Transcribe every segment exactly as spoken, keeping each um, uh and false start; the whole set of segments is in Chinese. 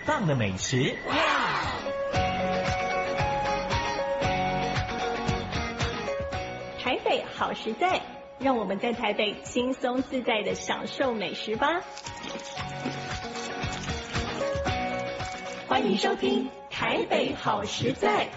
棒的美食。 台北好实在，让我们在台北轻松自在地享受美食吧。欢迎收听台北好实在。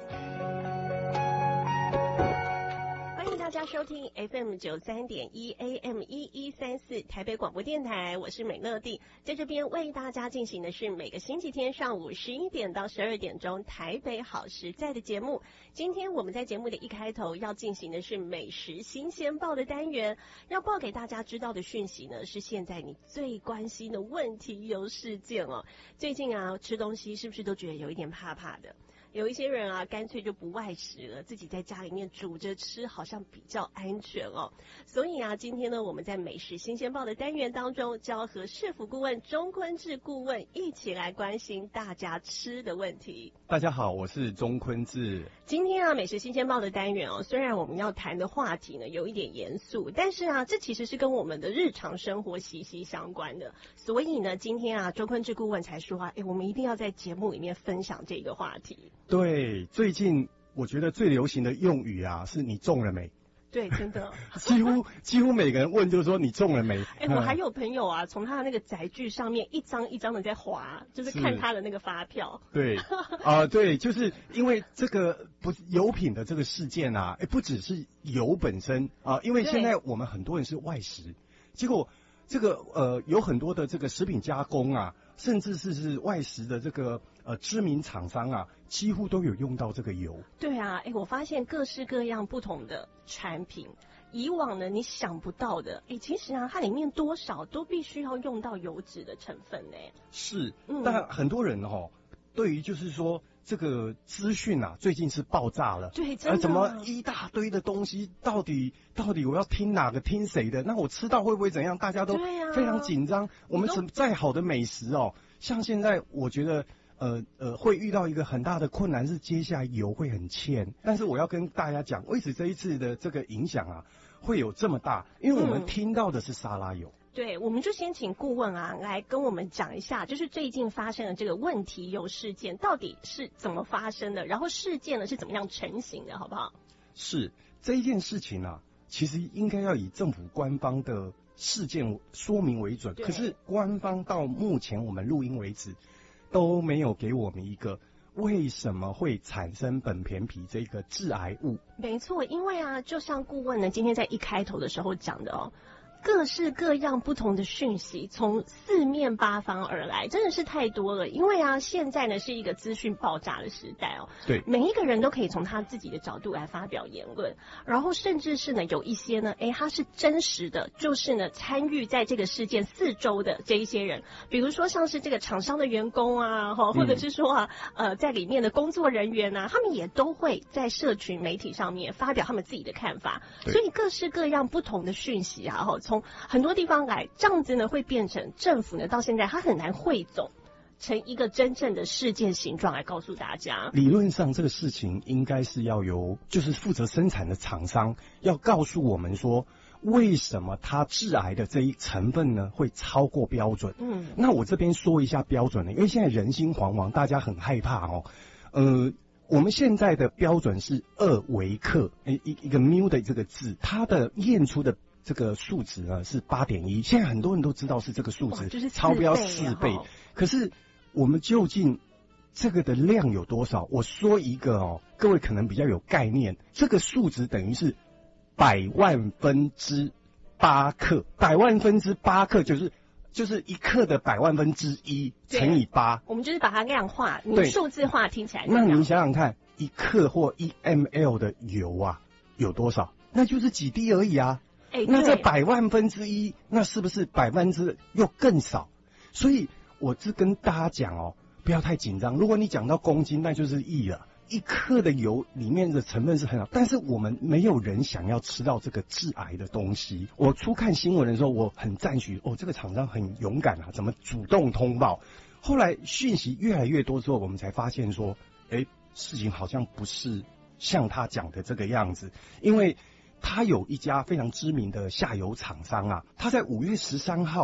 收听 F M 九三点一 A M 一一三四台北广播电台，我是美乐蒂，在这边为大家进行的是每个星期天上午十一点到十二点钟台北好实在的节目。今天我们在节目的一开头要进行的是美食新鲜报的单元，要报给大家知道的讯息呢，是现在你最关心的问题有事件哦。最近啊，吃东西是不是都觉得有一点怕怕的？有一些人啊，干脆就不外食了，自己在家里面煮着吃，好像比较安全哦。所以啊，今天呢，我们在美食新鲜报的单元当中，就要和市府顾问钟坤志顾问一起来关心大家吃的问题。 大家好，我是钟坤志。 今天啊，美食新鲜报的单元哦，虽然我们要谈的话题呢有一点严肃，但是啊，这其实是跟我们的日常生活息息相关的。所以呢，今天啊，钟坤志顾问才说啊，哎，我们一定要在节目里面分享这个话题。 对，最近我觉得最流行的用语啊，是你中了没？ 对，真的， 几乎几乎每个人问就是说你中了没？ 哎、欸，我还有朋友啊，从他的那个载具上面一张一张的在滑，就是看他的那个发票。 对，啊、呃，对，就是因为这个不油品的这个事件啊，哎，不只是油本身啊、呃，因为现在我们很多人是外食，结果这个呃有很多的这个食品加工啊，甚至是是外食的这个呃知名厂商啊，几乎都有用到这个油。 对啊，哎，我发现各式各样不同的产品，以往呢你想不到的，哎，其实啊它里面多少都必须要用到油脂的成分呢。 是， 嗯， 但很多人哦，对于就是说这个资讯啊，最近是爆炸了。 对，真的。 呃，怎么一大堆的东西，到底到底我要听哪个听谁的？那我吃到会不会怎样？大家都非常紧张。我们什再好的美食哦，像现在我觉得。呃呃，会遇到一个很大的困难是，接下来油会很欠。但是我要跟大家讲，为此这一次的这个影响啊，会有这么大，因为我们听到的是沙拉油。 嗯、对，我们就先请顾问啊来跟我们讲一下，就是最近发生的这个问题油事件到底是怎么发生的，然后事件呢是怎么样成型的，好不好？ 是这一件事情啊，其实应该要以政府官方的事件说明为准。可是官方到目前我们录音为止。都没有给我们一个为什么会产生苯醛醚这个致癌物。 没错，因为啊，就像顾问呢今天在一开头的时候讲的哦，各式各样不同的讯息从四面八方而来，真的是太多了。因为啊，现在呢是一个资讯爆炸的时代哦， 对， 每一个人都可以从他自己的角度来发表言论，然后甚至是呢有一些呢，哎，他是真实的，就是呢参与在这个事件四周的这一些人，比如说像是这个厂商的员工啊，哈，或者是说啊，嗯、呃，在里面的工作人员啊，他们也都会在社群媒体上面发表他们自己的看法，所以各式各样不同的讯息啊，哈。从很多地方来，这样子呢会变成政府呢到现在它很难汇总成一个真正的事件形状来告诉大家。 理论上这个事情应该是要由就是负责生产的厂商要告诉我们说，为什么它致癌的这一成分呢会超过标准。嗯，那我这边说一下标准呢，因为现在人心惶惶，大家很害怕哦。呃我们现在的标准是二微克，一一个 μ 的这个字，它的验出的这个数值呢是 八点一， 现在很多人都知道是这个数值， 就是超标四倍。可是我们究竟这个的量有多少？我说一个哦，各位可能比较有概念，这个数值等于是百万分之八克，百万分之八克就是就是一克的百万分之一乘以八， 我们就是把它量化，你数字化听起来。 那你想想看，一克或一 ml 的油啊有多少？那就是几滴而已啊。 欸、 那这百万分之一，那是不是百分之又更少？所以我是跟大家讲哦，不要太紧张。如果你讲到公斤，那就是亿了。一克的油里面的成分是很好，但是我们没有人想要吃到这个致癌的东西。我初看新闻的时候，我很赞许哦，这个厂商很勇敢啊，怎么主动通报？后来讯息越来越多之后，我们才发现说，哎，事情好像不是像他讲的这个样子，因为他有一家非常知名的下游厂商啊，他在五月十三号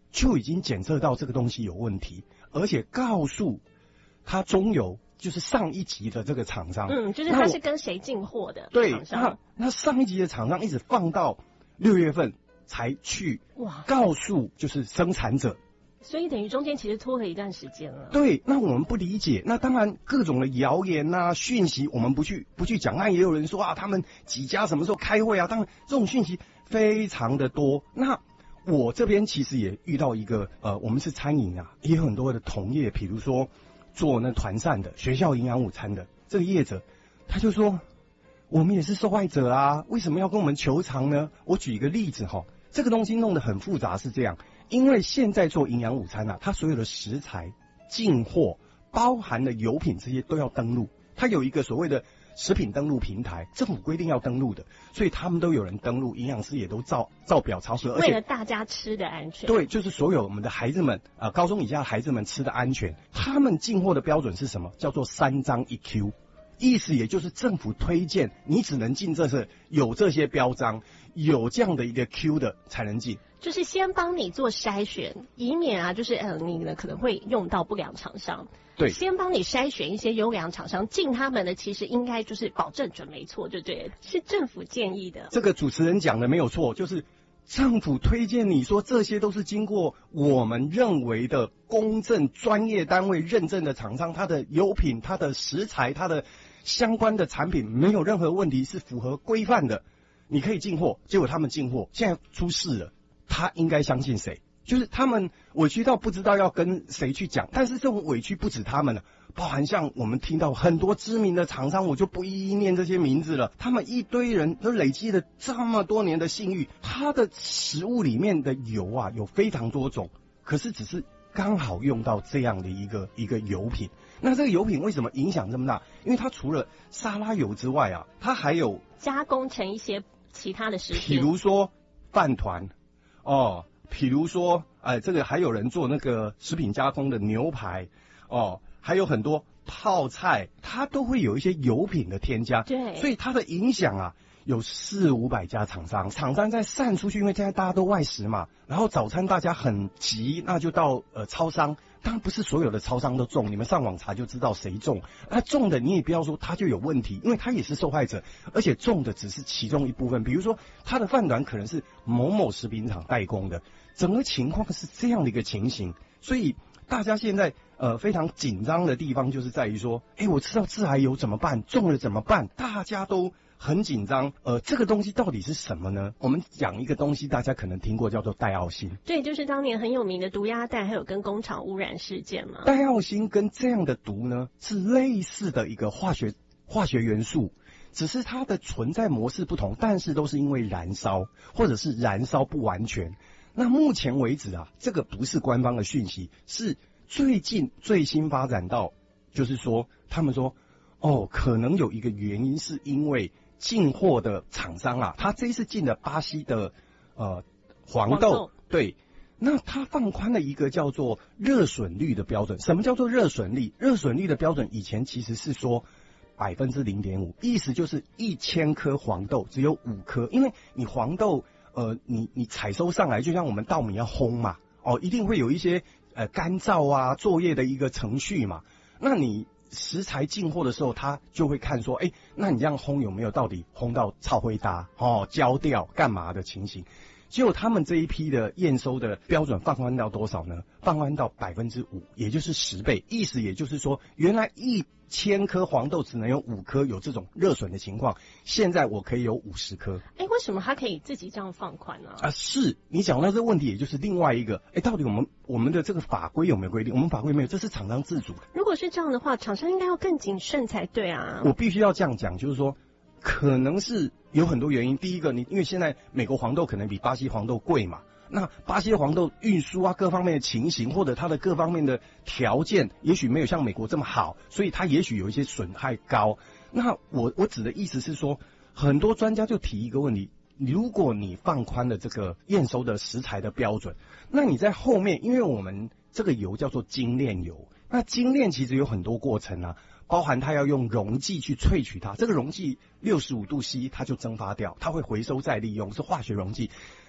就已经检测到这个东西有问题，而且告诉他中油就是上一级的这个厂商， 嗯，就是他是跟谁进货的对， 厂商， 那那上一级的厂商一直放到六月份才去哇告诉就是生产者。 所以等于中间其实拖了一段时间了。 对，那我们不理解，那当然各种的谣言啊、讯息，我们不去不去讲。那也有人说啊，他们几家什么时候开会啊？当然这种讯息非常的多。那我这边其实也遇到一个呃，我们是餐饮啊，也有很多的同业，比如说做那团膳的、学校营养午餐的这个业者，他就说我们也是受害者啊，为什么要跟我们求偿呢？我举一个例子哈，这个东西弄得很复杂，是这样。因为现在做营养午餐啊，它所有的食材、进货、包含的油品这些都要登录，它有一个所谓的食品登录平台，政府规定要登录的，所以他们都有人登录，营养师也都照照表操课，而且为了大家吃的安全。 对，就是所有我们的孩子们啊、呃，高中以下的孩子们吃的安全，他们进货的标准是什么？叫做三张一 Q。意思也就是政府推荐你只能进这些有这些标章，有这样的一个 Q 的才能进， 就是先帮你做筛选，以免啊，就是呃你呢可能会用到不良厂商。 对， 先帮你筛选一些优良厂商，进他们的其实应该就是保证准没错，就对了，是政府建议的。 这个主持人讲的没有错，就是政府推荐你说这些都是经过我们认为的公正专业单位认证的厂商，它的油品、它的食材、它的相关的产品没有任何问题，是符合规范的，你可以进货。结果他们进货现在出事了，他应该相信谁？就是他们委屈到不知道要跟谁去讲，但是这种委屈不止他们了，包含像我们听到很多知名的厂商，我就不一一念这些名字了，他们一堆人都累积了这么多年的信誉，他的食物里面的油啊有非常多种，可是只是刚好用到这样的一个一个油品。那这个油品为什么影响这么大？因为它除了沙拉油之外啊，它还有加工成一些其他的食品， 比如说饭团哦。比如说，呃，这个还有人做那个食品加工的牛排，哦，还有很多泡菜，它都会有一些油品的添加， 对， 所以它的影响啊，有四五百家厂商，厂商在散出去，因为现在大家都外食嘛，然后早餐大家很急，那就到呃超商，当然不是所有的超商都中，你们上网查就知道谁中，那中的你也不要说他就有问题，因为他也是受害者，而且中的只是其中一部分，比如说他的饭团可能是某某食品厂代工的。整个情况是这样的一个情形，所以大家现在呃非常紧张的地方就是在于说，哎，我吃到致癌油怎么办？中了怎么办？大家都很紧张。呃，这个东西到底是什么呢？我们讲一个东西，大家可能听过，叫做戴奥辛。 对，就是当年很有名的毒鸭蛋，还有跟工厂污染事件嘛。 戴奥辛跟这样的毒呢是类似的一个化学化学元素。只是它的存在模式不同，但是都是因为燃烧或者是燃烧不完全。那目前为止啊，这个不是官方的讯息，是最近最新发展到，就是说他们说，哦，可能有一个原因是因为进货的厂商啊，他这一次进了巴西的呃黄豆， 黄豆对，那他放宽了一个叫做热损率的标准。什么叫做热损率？热损率的标准以前其实是说百分之零点五，意思就是一千颗黄豆只有五颗，因为你黄豆。呃，你你采收上来，就像我们稻米要烘嘛，哦，一定会有一些呃干燥啊作业的一个程序嘛。那你食材进货的时候，他就会看说，哎，那你这样烘有没有到底烘到超灰搭哦焦掉干嘛的情形？结果他们这一批的验收的标准放宽到多少呢？放宽到百分之五，也就是十倍。意思也就是说，原来一千颗黄豆只能有五颗有这种热损的情况，现在我可以有五十颗。 哎，为什么他可以自己这样放宽呢？ 啊，是你讲到这个问题，也就是另外一个，哎，到底我们我们的这个法规有没有规定？我们法规没有，这是厂商自主。 如果是这样的话，厂商应该要更谨慎才对啊。 我必须要这样讲，就是说，可能是有很多原因。第一个，你因为现在美国黄豆可能比巴西黄豆贵嘛。那巴西黄豆运输啊各方面的情形，或者它的各方面的条件，也许没有像美国这么好，所以它也许有一些损害高。那我我指的意思是说，很多专家就提一个问题：如果你放宽了这个验收的食材的标准，那你在后面，因为我们这个油叫做精炼油，那精炼其实有很多过程啊，包含它要用溶剂去萃取它，这个溶剂六十五度 C 它就蒸发掉，它会回收再利用，是化学溶剂。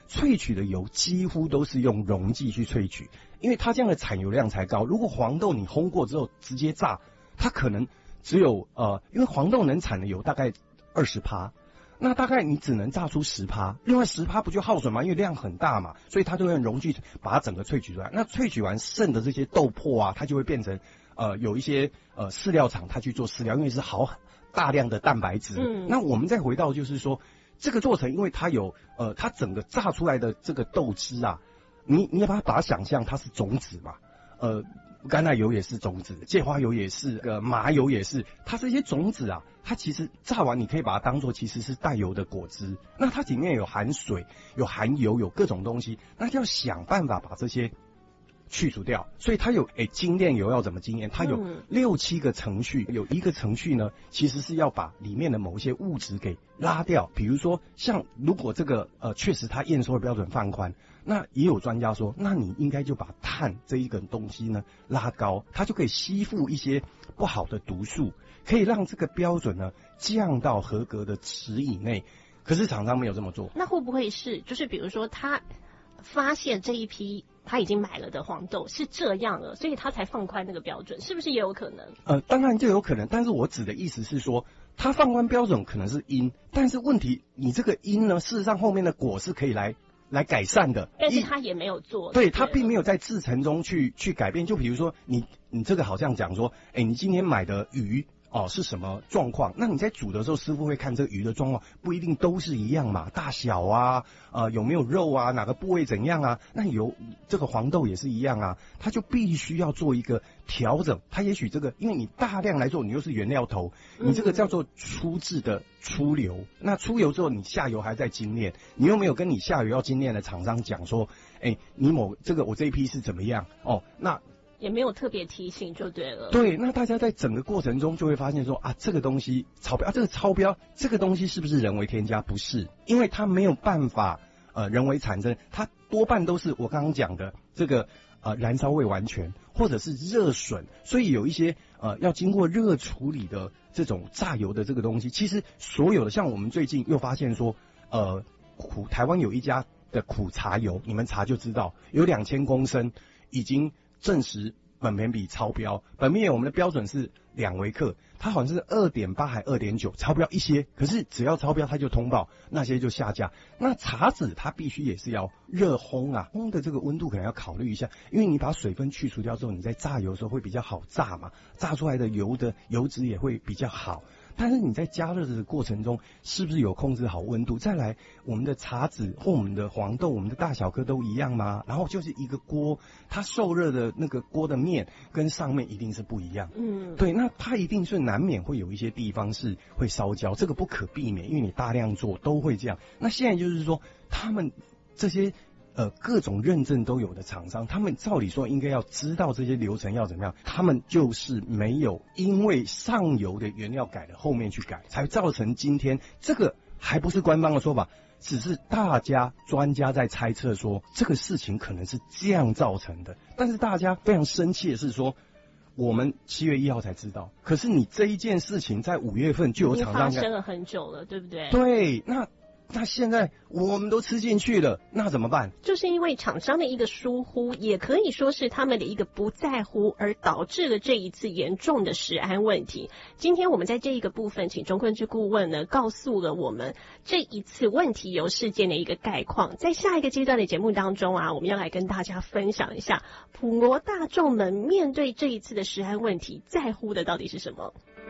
萃取的油几乎都是用溶剂去萃取，因为它这样的产油量才高。如果黄豆你烘过之后直接榨，它可能只有呃，因为黄豆能产的油大概百分之二十，那大概你只能榨出百分之十，另外百分之十不就耗损吗？因为量很大嘛，所以它就会用溶剂把它整个萃取出来。那萃取完剩的这些豆粕啊，它就会变成呃有一些呃饲料厂它去做饲料，因为是好大量的蛋白质。嗯，那我们再回到就是说，这个做成，因为它有呃它整个榨出来的这个豆汁啊，你你要把它把它想象它是种子嘛，呃。橄榄油也是种子，芥花油也是，呃，麻油也是，它这些种子啊，它其实榨完你可以把它当做其实是带油的果汁，那它里面有含水，有含油，有各种东西，那就要想办法把这些去除掉，所以它有诶精炼油要怎么精炼？它有六七个程序，有一个程序呢，其实是要把里面的某一些物质给拉掉，比如说像如果这个呃确实它验收的标准放宽。那也有专家说，那你应该就把碳这一个东西呢拉高，它就可以吸附一些不好的毒素，可以让这个标准呢降到合格的值以内。可是厂商没有这么做。 那会不会是就是比如说他发现这一批他已经买了的黄豆是这样了，所以他才放宽那个标准，是不是也有可能？ 呃，当然就有可能，但是我指的意思是说，他放宽标准可能是因，但是问题你这个因呢，事实上后面的果是可以来。来改善的， 但是他也没有做， 对，他并没有在制程中去去改变。就比如说你你这个好像讲说，哎，你今天买的鱼哦是什么状况？那你在煮的时候，师傅会看这个鱼的状况，不一定都是一样嘛，大小啊，呃有没有肉啊，哪个部位怎样啊？那有这个黄豆也是一样啊，他就必须要做一个调整。他也许这个，因为你大量来做，你又是原料头，你这个叫做初制的出油。那出油之后，你下游还在精炼，你又没有跟你下游要精炼的厂商讲说，哎，你某这个我这一批是怎么样哦？那也没有特别提醒就对了。 对，那大家在整个过程中就会发现说啊，这个东西超标，啊，这个超标，这个东西是不是人为添加？不是，因为它没有办法呃人为产生，它多半都是我刚刚讲的这个呃燃烧未完全，或者是热损，所以有一些呃要经过热处理的这种榨油的这个东西，其实所有的像我们最近又发现说，呃苦台湾有一家的苦茶油，你们查就知道，有两千公升已经证实苯棉比超标，苯棉我们的标准是两微克，它好像是 二点八 还 二点九， 超标一些，可是只要超标它就通报，那些就下架。那茶籽它必须也是要热烘啊，烘的这个温度可能要考虑一下，因为你把水分去除掉之后，你在榨油的时候会比较好榨嘛，榨出来的油的油脂也会比较好。但是你在加热的过程中，是不是有控制好温度？再来，我们的茶籽或我们的黄豆，我们的大小颗都一样吗？然后就是一个锅，它受热的那个锅的面跟上面一定是不一样。嗯，对，那它一定是难免会有一些地方是会烧焦，这个不可避免，因为你大量做都会这样。那现在就是说，他们这些。呃，各种认证都有的厂商，他们照理说应该要知道这些流程要怎么样，他们就是没有，因为上游的原料改了，后面去改，才造成今天这个还不是官方的说法，只是大家专家在猜测说这个事情可能是这样造成的。但是大家非常生气的是说，我们七月一号才知道，可是你这一件事情在五月份就有厂商发生了很久了，对不对？ 对，那。那现在我们都吃进去了，那怎么办？ 就是因为厂商的一个疏忽，也可以说是他们的一个不在乎，而导致了这一次严重的食安问题。今天我们在这一个部分，请中昆之顾问呢，告诉了我们这一次问题油事件的一个概况。在下一个阶段的节目当中啊，我们要来跟大家分享一下普罗大众们面对这一次的食安问题，在乎的到底是什么？